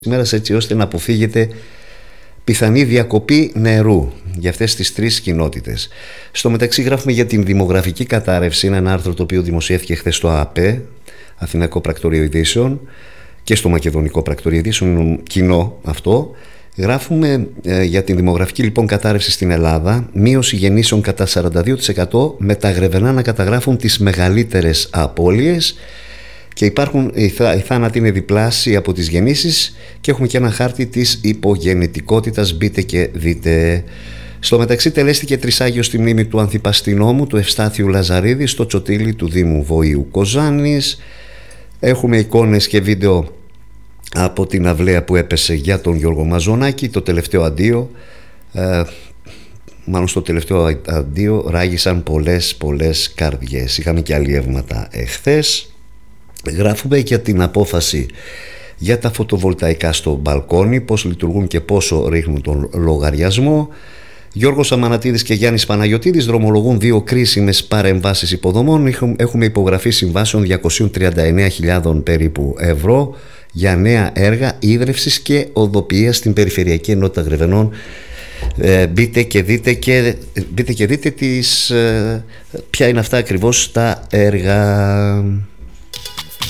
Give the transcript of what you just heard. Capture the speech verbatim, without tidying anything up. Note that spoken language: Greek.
ημέρας, έτσι ώστε να αποφύγετε πιθανή διακοπή νερού για αυτές τις τρεις κοινότητες. Στο μεταξύ γράφουμε για την δημογραφική κατάρρευση, είναι ένα άρθρο το οποίο δημοσιεύθηκε χθες στο ΑΠΕ, Αθηναϊκό Πρακτορείο Ειδήσεων, και στο Μακεδονικό Πρακτορείο Ειδήσεων, κοινό αυτό. Γράφουμε ε, για την δημογραφική λοιπόν κατάρρευση στην Ελλάδα, μείωση γεννήσεων κατά σαράντα δύο τοις εκατό, με τα Γρεβενά να καταγράφουν τις μεγαλύτερες απώλειες, και υπάρχουν, οι, θά, οι θάνατοι είναι διπλάσιοι από τις γεννήσεις, και έχουμε και ένα χάρτη της υπογεννητικότητας, μπείτε και δείτε. Στο μεταξύ τελέστηκε τρισάγιο στη μνήμη του ανθιπαστηνόμου του Ευστάθιου Λαζαρίδη στο Τσοτήλι του Δήμου Βοήου Κοζάνης. Έχουμε εικόνες και βίντεο από την αυλαία που έπεσε για τον Γιώργο Μαζονάκη, το τελευταίο αντίο. ε, Μάλλον στο τελευταίο αντίο ράγισαν πολλές πολλές καρδιές. Είχαμε και αλλιεύματα εχθές. Γράφουμε για την απόφαση για τα φωτοβολταϊκά στο μπαλκόνι, πώς λειτουργούν και πόσο ρίχνουν τον λογαριασμό. Γιώργος Αμανατίδης και Γιάννης Παναγιωτίδης δρομολογούν δύο κρίσιμες παρεμβάσεις υποδομών. Έχουμε υπογραφή συμβάσεων διακόσιες τριάντα εννέα χιλιάδες περίπου ευρώ για νέα έργα ίδρευσης και οδοποιίας στην Περιφερειακή Ενότητα Γρεβενών. Ε, μπείτε και δείτε και, μπείτε και δείτε τις, ε, ποια είναι αυτά ακριβώς τα έργα.